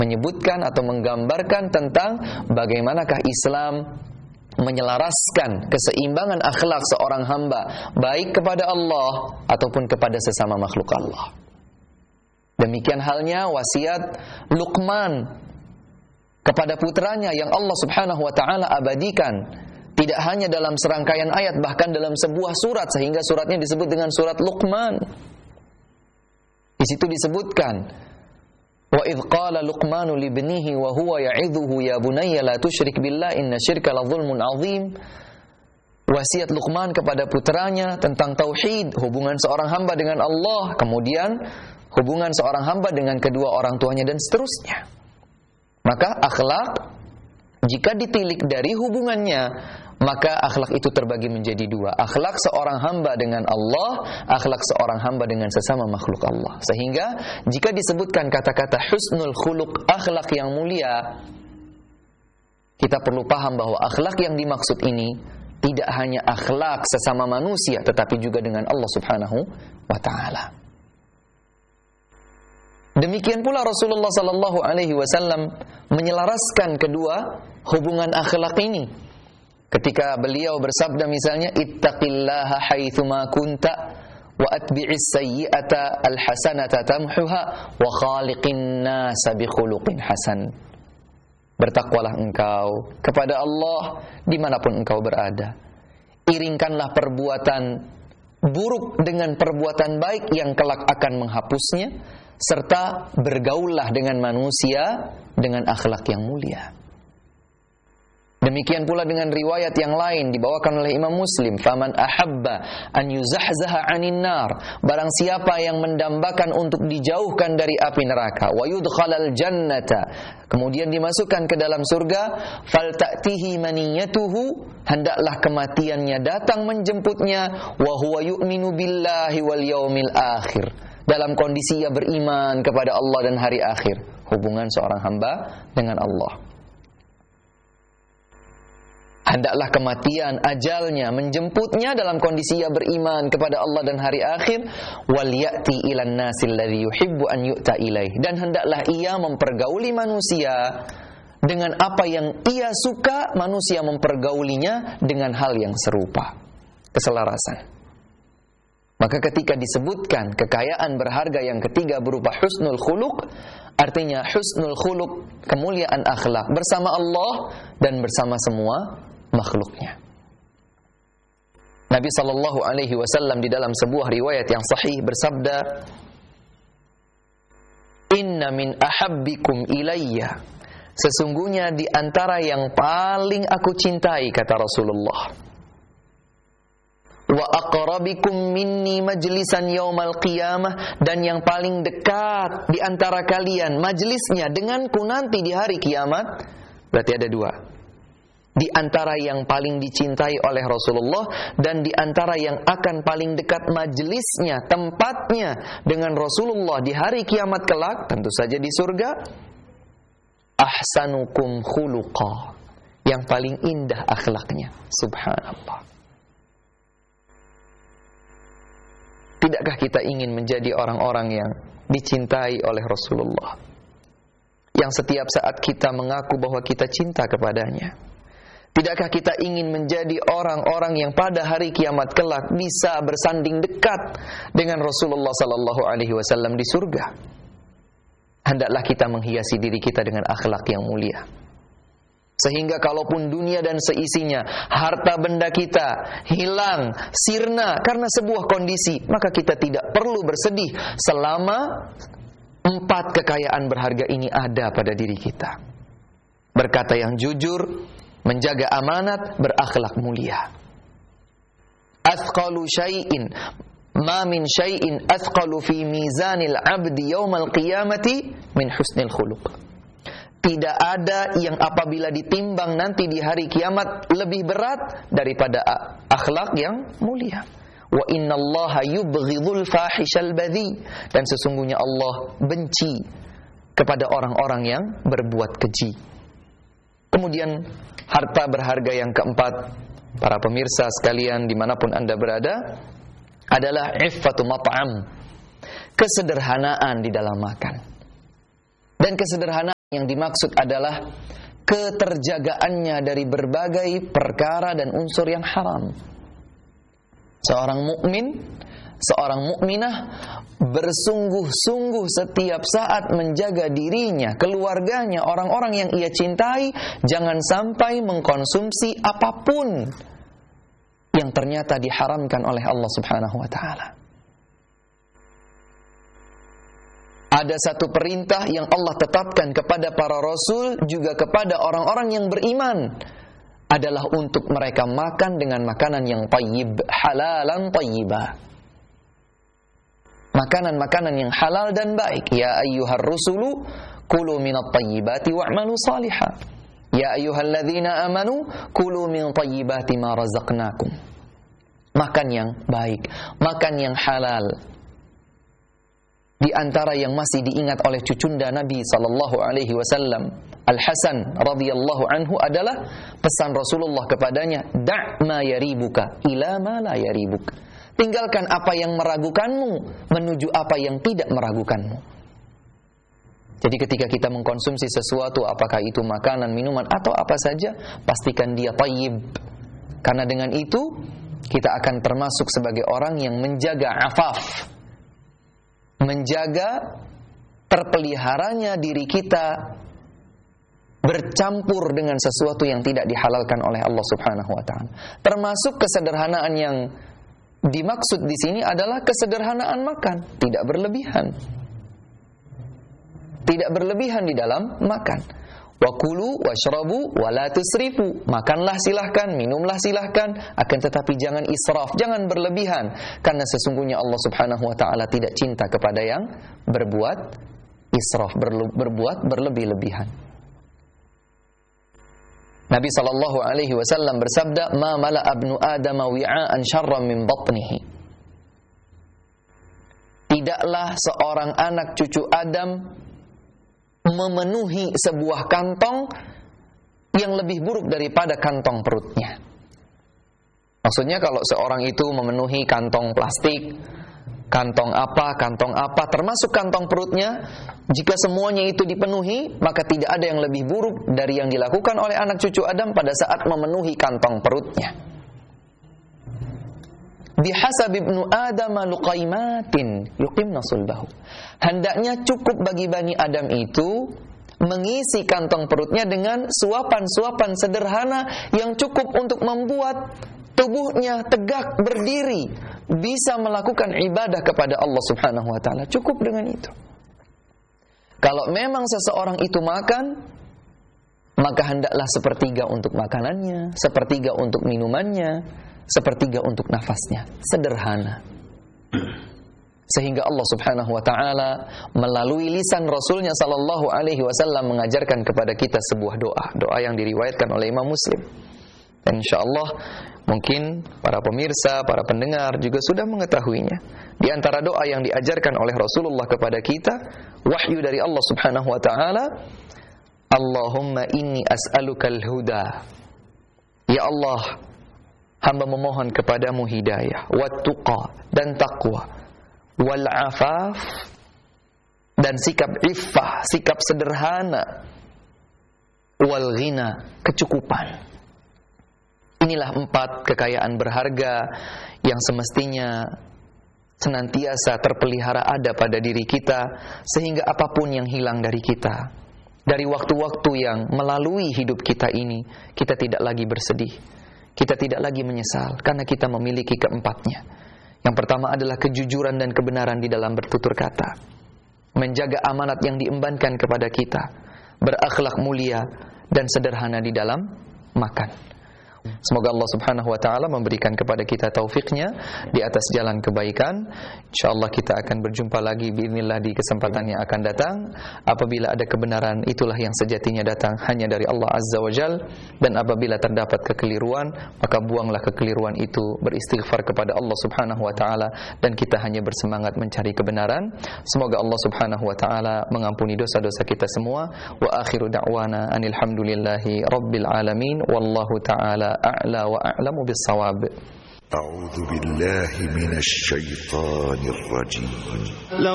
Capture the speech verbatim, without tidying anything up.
menyebutkan atau menggambarkan tentang bagaimanakah Islam menyelaraskan keseimbangan akhlak seorang hamba baik kepada Allah ataupun kepada sesama makhluk Allah. Demikian halnya wasiat Luqman kepada putranya yang Allah Subhanahu wa taala abadikan, tidak hanya dalam serangkaian ayat, bahkan dalam sebuah surat, sehingga suratnya disebut dengan surat Luqman. Di situ disebutkan, wa idh qala Luqmanu libnihi wa huwa ya'idhuhu ya bunayya la tusyrik billah inna syirka la dzulmun 'adzim. Wasiat Luqman kepada putranya tentang tauhid, hubungan seorang hamba dengan Allah, kemudian hubungan seorang hamba dengan kedua orang tuanya dan seterusnya. Maka akhlak jika ditilik dari hubungannya, maka akhlak itu terbagi menjadi dua. Akhlak seorang hamba dengan Allah, akhlak seorang hamba dengan sesama makhluk Allah. Sehingga jika disebutkan kata-kata husnul khuluq, akhlak yang mulia, kita perlu paham bahwa akhlak yang dimaksud ini tidak hanya akhlak sesama manusia, tetapi juga dengan Allah Subhanahu wa taala. Demikian pula Rasulullah sallallahu alaihi wasallam menyelaraskan kedua hubungan akhlak ini. Ketika beliau bersabda misalnya, ittaqillaha haitsuma kunta wa atbi'is sayyi'ata alhasanata tamhuha wa khaliqin nasa bi khuluqin hasan. Bertakwalah engkau kepada Allah dimanapun engkau berada. Iringkanlah perbuatan buruk dengan perbuatan baik yang kelak akan menghapusnya, serta bergaullah dengan manusia dengan akhlak yang mulia. Demikian pula dengan riwayat yang lain dibawakan oleh Imam Muslim, faman ahabba an yuzahzaha 'anil nar, barang siapa yang mendambakan untuk dijauhkan dari api neraka, wa yudkhalal jannata, kemudian dimasukkan ke dalam surga, falta'tihi maniyatuhu, hendaklah kematiannya datang menjemputnya, wa huwa yu'minu billahi wal yaumil akhir, dalam kondisi ia beriman kepada Allah dan hari akhir. Hubungan seorang hamba dengan Allah, hendaklah kematian, ajalnya menjemputnya dalam kondisi ia beriman kepada Allah dan hari akhir. Wal ya'ti ilan nasil ladzi yuhibbu an yu'ta ilaih, dan hendaklah ia mempergauli manusia dengan apa yang ia suka manusia mempergaulinya dengan hal yang serupa. Keselarasan. Maka ketika disebutkan kekayaan berharga yang ketiga berupa husnul khuluq, artinya husnul khuluq, kemuliaan akhlak bersama Allah dan bersama semua makhluknya. Nabi sallallahu alaihi wasallam di dalam sebuah riwayat yang sahih bersabda, inna min ahabbikum ilayya, sesungguhnya di antara yang paling aku cintai, kata Rasulullah, wa aqrabikum minni majlisan yaumal qiyamah, dan yang paling dekat di antara kalian majlisnya denganku nanti di hari kiamat. Berarti ada dua. Di antara yang paling dicintai oleh Rasulullah dan di antara yang akan paling dekat majlisnya, tempatnya dengan Rasulullah di hari kiamat kelak, tentu saja di surga, ahsanukum khuluqa, yang paling indah akhlaknya. Subhanallah. Tidakkah kita ingin menjadi orang-orang yang dicintai oleh Rasulullah, yang setiap saat kita mengaku bahwa kita cinta kepadanya? Tidakkah kita ingin menjadi orang-orang yang pada hari kiamat kelak bisa bersanding dekat dengan Rasulullah sallallahu alaihi wasallam di surga? Hendaklah kita menghiasi diri kita dengan akhlak yang mulia, sehingga kalaupun dunia dan seisinya, harta benda kita hilang, sirna karena sebuah kondisi, maka kita tidak perlu bersedih selama empat kekayaan berharga ini ada pada diri kita. Berkata yang jujur, menjaga amanat, berakhlak mulia. Athqalu syai'in, ma min syai'in athqalu fi mizanil abdi yaumal qiyamati min husnil khuluq. Tidak ada yang apabila ditimbang nanti di hari kiamat lebih berat daripada akhlak yang mulia. Wa innallaha yubghidul fahishal badhi, dan sesungguhnya Allah benci kepada orang-orang yang berbuat keji. Kemudian harta berharga yang keempat, para pemirsa sekalian dimanapun Anda berada, adalah iffatu mat'am, kesederhanaan di dalam makan. Dan kesederhanaan Yang dimaksud adalah keterjagaannya dari berbagai perkara dan unsur yang haram. Seorang mukmin, seorang mukminah bersungguh-sungguh setiap saat menjaga dirinya, keluarganya, orang-orang yang ia cintai, jangan sampai mengkonsumsi apapun yang ternyata diharamkan oleh Allah Subhanahu wa taala. Ada satu perintah yang Allah tetapkan kepada para rasul, juga kepada orang-orang yang beriman, adalah untuk mereka makan dengan makanan yang thayyib, halalan thayyiba. Makanan-makanan yang halal dan baik. Ya ayyuhar rusulu kulu minat thayyibati wa'malu salihah. Ya ayyuhalladzina amanu kulu min thayyibati ma razaqnakum. Makan yang baik, makan yang halal. Di antara yang masih diingat oleh cucunda Nabi sallallahu alaihi wasallam, Al-Hasan radhiyallahu anhu, adalah pesan Rasulullah kepadanya, "Da' ma yaribuka ila ma la yaribuk." Tinggalkan apa yang meragukanmu menuju apa yang tidak meragukanmu. Jadi ketika kita mengkonsumsi sesuatu, apakah itu makanan, minuman atau apa saja, pastikan dia thayyib. Karena dengan itu kita akan termasuk sebagai orang yang menjaga afaf, menjaga terpeliharanya diri kita bercampur dengan sesuatu yang tidak dihalalkan oleh Allah Subhanahu wa taala. Termasuk kesederhanaan yang dimaksud di sini adalah kesederhanaan makan, tidak berlebihan. Tidak berlebihan di dalam makan. Wa kulu washrabu wa la tusrifu. Makanlah silahkan, minumlah silahkan, akan tetapi jangan israf, jangan berlebihan, karena sesungguhnya Allah Subhanahu wa taala tidak cinta kepada yang berbuat israf, berbuat berlebih-lebihan. Nabi sallallahu alaihi wasallam bersabda, "Ma mala'a ibnu Adam wi'a'an syarran min batnihi." Tidaklah seorang anak cucu Adam memenuhi sebuah kantong yang lebih buruk daripada kantong perutnya. Maksudnya kalau seorang itu memenuhi kantong plastik, kantong apa, kantong apa, termasuk kantong perutnya, jika semuanya itu dipenuhi, maka tidak ada yang lebih buruk dari yang dilakukan oleh anak cucu Adam pada saat memenuhi kantong perutnya. Bihasab ibnu Adam luqaimatin yuqimna sulbahu. Hendaknya cukup bagi Bani Adam itu mengisi kantong perutnya dengan suapan-suapan sederhana yang cukup untuk membuat tubuhnya tegak berdiri, bisa melakukan ibadah kepada Allah Subhanahu wa taala. Cukup dengan itu. Kalau memang seseorang itu makan, maka hendaklah sepertiga untuk makanannya, sepertiga untuk minumannya, sepertiga untuk nafasnya. Sederhana. Sehingga Allah Subhanahu wa taala melalui lisan Rasulnya sallallahu alaihi wasallam mengajarkan kepada kita sebuah doa, doa yang diriwayatkan oleh Imam Muslim. Dan insyaallah mungkin para pemirsa, para pendengar juga sudah mengetahuinya. Di antara doa yang diajarkan oleh Rasulullah kepada kita, wahyu dari Allah Subhanahu wa taala, Allahumma inni as'alukal huda. Ya Allah, hamba memohon kepadamu hidayah, wattuqa, dan taqwa, wal afaf, dan sikap iffah, sikap sederhana, wal ghina, kecukupan. Inilah empat kekayaan berharga yang semestinya senantiasa terpelihara ada pada diri kita, sehingga apapun yang hilang dari kita, dari waktu-waktu yang melalui hidup kita ini, kita tidak lagi bersedih, kita tidak lagi menyesal, karena kita memiliki keempatnya. Yang pertama adalah kejujuran dan kebenaran di dalam bertutur kata, menjaga amanat yang diembankan kepada kita, berakhlak mulia, dan sederhana di dalam makan. Semoga Allah Subhanahu wa taala memberikan kepada kita taufiknya di atas jalan kebaikan. Insyaallah kita akan berjumpa lagi biidznillah di kesempatan yang akan datang. Apabila ada kebenaran, itulah yang sejatinya datang hanya dari Allah Azza wa Jalla, dan apabila terdapat kekeliruan, maka buanglah kekeliruan itu, beristighfar kepada Allah Subhanahu wa taala, dan kita hanya bersemangat mencari kebenaran. Semoga Allah Subhanahu wa taala mengampuni dosa-dosa kita semua. Wa akhiru da'wana anil hamdulillahi rabbil alamin, wallahu taala a'la wa a'lamu bis-shawab. A'udzu billahi minasy syaithanir rajim.